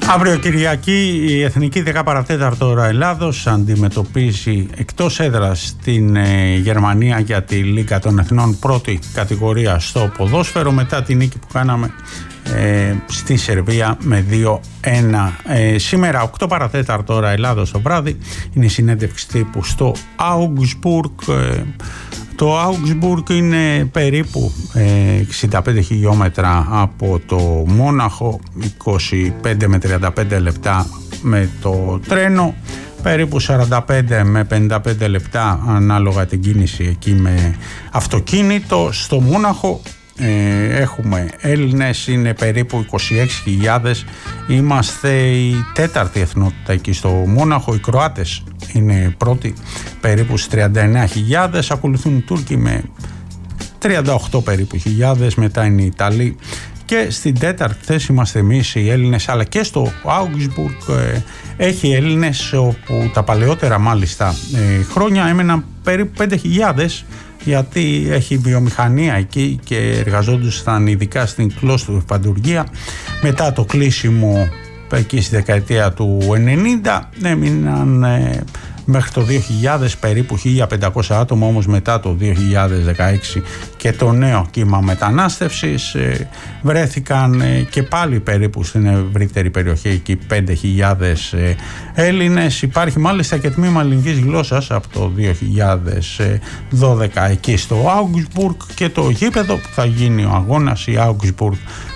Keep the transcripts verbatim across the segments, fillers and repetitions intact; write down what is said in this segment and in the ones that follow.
Αύριο Κυριακή η Εθνική δέκα παρά τέταρτο ώρα Ελλάδος αντιμετωπίζει εκτός έδρας την ε, Γερμανία για τη Λίγκα των Εθνών πρώτη κατηγορία στο ποδόσφαιρο μετά την νίκη που κάναμε ε, στη Σερβία με δύο ένα. Ε, σήμερα οκτώ παρά τέταρτο ώρα Ελλάδος το βράδυ είναι η συνέντευξη τύπου στο Augsburg. Ε, Το Augsburg είναι περίπου εξήντα πέντε χιλιόμετρα από το Μόναχο, είκοσι πέντε με τριάντα πέντε λεπτά με το τρένο, περίπου σαράντα πέντε με πενήντα πέντε λεπτά ανάλογα την κίνηση εκεί με αυτοκίνητο. Στο Μόναχο ε, έχουμε Έλληνες, είναι περίπου είκοσι έξι χιλιάδες, είμαστε η τέταρτη εθνότητα εκεί στο Μόναχο, οι Κροάτες είναι πρώτοι περίπου στις τριάντα εννέα χιλιάδες, ακολουθούν οι Τούρκοι με τριάντα οκτώ περίπου χιλιάδες, μετά είναι οι Ιταλοί και στην τέταρτη θέση είμαστε εμείς οι Έλληνες, αλλά και στο Augsburg ε, έχει Έλληνες όπου τα παλαιότερα μάλιστα ε, χρόνια έμεναν περίπου πέντε χιλιάδες, γιατί έχει βιομηχανία εκεί και εργαζόντουσαν ειδικά στην κλωστοφαντουργία. Μετά το κλείσιμο εκεί στη δεκαετία του ενενήντα έμειναν ε, μέχρι το δύο χιλιάδες περίπου χίλια πεντακόσια άτομα, όμως μετά το δύο χιλιάδες δεκαέξι και το νέο κύμα μετανάστευσης ε, βρέθηκαν ε, και πάλι περίπου στην ευρύτερη περιοχή εκεί πέντε χιλιάδες ε, Έλληνες. Υπάρχει μάλιστα και τμήμα ελληνικής γλώσσας από το δύο χιλιάδες δώδεκα εκεί στο Augsburg και το γήπεδο που θα γίνει ο αγώνας, η Augsburg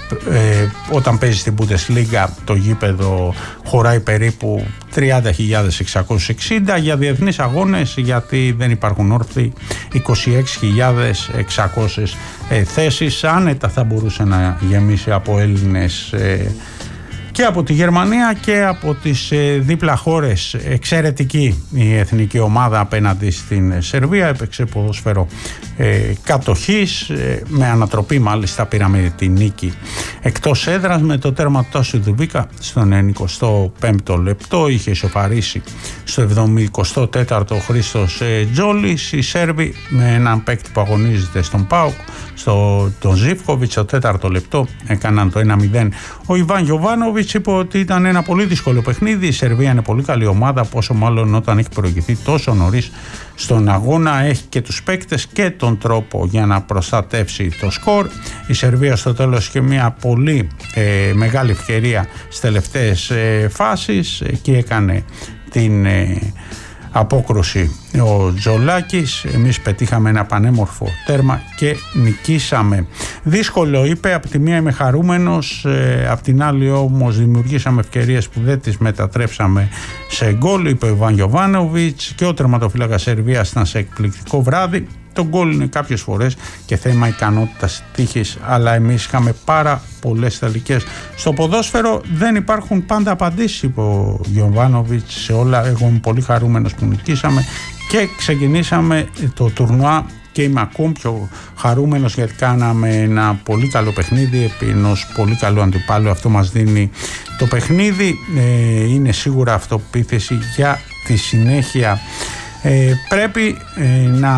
Ε, όταν παίζει στην Bundesliga το γήπεδο χωράει περίπου τριάντα χιλιάδες εξακόσιες εξήντα, για διεθνείς αγώνες γιατί δεν υπάρχουν όρθιοι είκοσι έξι χιλιάδες εξακόσιες ε, θέσεις, άνετα θα μπορούσε να γεμίσει από Έλληνες ε, και από τη Γερμανία και από τις ε, δίπλα χώρες. Εξαιρετική η εθνική ομάδα απέναντι στην Σερβία, έπαιξε ποδόσφαιρο ε, κατοχής, ε, με ανατροπή μάλιστα πήραμε τη νίκη εκτός έδρας με το τέρμα του Τάσου Δουβίκα στον ενενηκοστό πέμπτο λεπτό, είχε ισοφαρίσει στο εβδομηκοστό τέταρτο ο Χρήστος ε, Τζόλης. Οι Σέρβοι με έναν παίκτη που αγωνίζεται στον ΠΑΟΚ, στο, τον Ζίβκοβιτς, στο τέταρτο λεπτό έκαναν το ένα μηδέν. Ο Ιβάν Γιοβάνοβιτς είπε ότι ήταν ένα πολύ δύσκολο παιχνίδι, η Σερβία είναι πολύ καλή ομάδα, πόσο μάλλον όταν έχει προηγηθεί τόσο νωρίς στον αγώνα, έχει και τους παίκτες και τον τρόπο για να προστατεύσει το σκορ. Η Σερβία στο τέλος είχε μια πολύ ε, μεγάλη ευκαιρία στις τελευταίες ε, φάσεις, εκεί έκανε την ε, απόκρουση ο Τζολάκης, εμείς πετύχαμε ένα πανέμορφο τέρμα και νικήσαμε. Δύσκολο είπε, από τη μία είμαι χαρούμενος, ε, από την άλλη όμως δημιουργήσαμε ευκαιρίες που δεν τις μετατρέψαμε σε γκολ, είπε ο Ιβάν Γιοβάνοβιτς, και ο τερματοφύλακας Σερβίας ήταν σε εκπληκτικό βράδυ. Το γκολ είναι κάποιες φορές και θέμα ικανότητας τύχης, αλλά εμείς είχαμε πάρα πολλές τελικές. Στο ποδόσφαιρο δεν υπάρχουν πάντα απαντήσεις, είπε ο Γιοβάνοβιτς, σε όλα. Εγώ είμαι πολύ χαρούμενος που νικήσαμε και ξεκινήσαμε το τουρνουά και είμαι ακόμη πιο χαρούμενος γιατί κάναμε ένα πολύ καλό παιχνίδι επί ενός πολύ καλού αντιπάλου. Αυτό μας δίνει το παιχνίδι, ε, είναι σίγουρα αυτοπεποίθηση για τη συνέχεια. Ε, πρέπει ε, να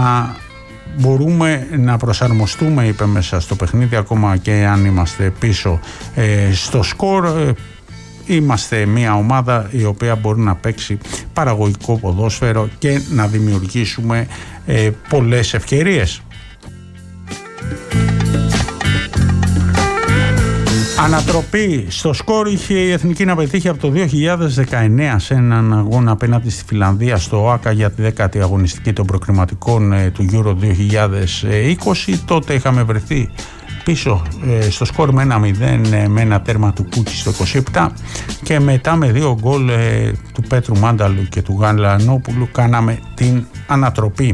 μπορούμε να προσαρμοστούμε, είπε, μέσα στο παιχνίδι, ακόμα και αν είμαστε πίσω ε, στο σκορ. Ε, είμαστε μια ομάδα η οποία μπορεί να παίξει παραγωγικό ποδόσφαιρο και να δημιουργήσουμε ε, πολλές ευκαιρίες. Ανατροπή στο σκορ είχε η Εθνική να πετύχει από το δύο χιλιάδες δεκαεννέα σε έναν αγώνα απέναντι στη Φιλανδία στο ΟΑΚΑ για τη δέκατη αγωνιστική των προκριματικών ε, του Euro δύο χιλιάδες είκοσι. Τότε είχαμε βρεθεί πίσω ε, στο σκορ με ένα μηδέν ε, με ένα τέρμα του Κούκη στο είκοσι επτά και μετά με δύο γκολ ε, του Πέτρου Μάνταλου και του Γαλανόπουλου κάναμε την ανατροπή.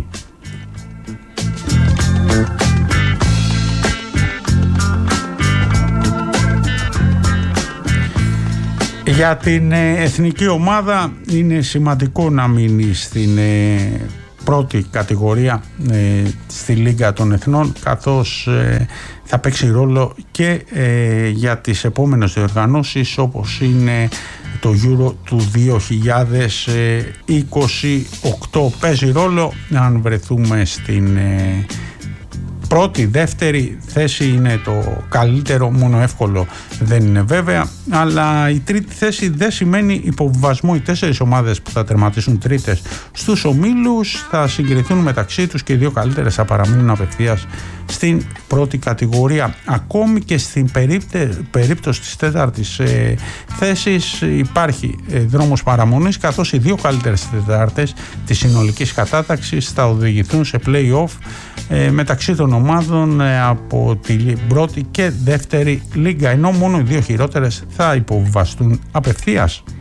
Για την εθνική ομάδα είναι σημαντικό να μείνει στην πρώτη κατηγορία στη Λίγκα των Εθνών, καθώς θα παίξει ρόλο και για τις επόμενες διοργανώσεις όπως είναι το Euro του δύο χιλιάδες είκοσι οκτώ. Παίζει ρόλο αν βρεθούμε στην πρώτη, δεύτερη θέση είναι το καλύτερο, μόνο εύκολο δεν είναι βέβαια, αλλά η τρίτη θέση δεν σημαίνει υποβιβασμό. Οι τέσσερις ομάδες που θα τερματίσουν τρίτες στους ομίλους θα συγκριθούν μεταξύ τους και οι δύο καλύτερες θα παραμείνουν απευθείας στην πρώτη κατηγορία. Ακόμη και στην περίπτωση της τέταρτης ε, θέσης υπάρχει ε, δρόμος παραμονής, καθώς οι δύο καλύτερες τετάρτες της συνολικής κατάταξης θα οδηγηθούν σε play-off ε, μεταξύ των ομάδων ε, από την πρώτη και δεύτερη λίγκα, ενώ μόνο οι δύο χειρότερες θα υποβιβαστούν απευθείας.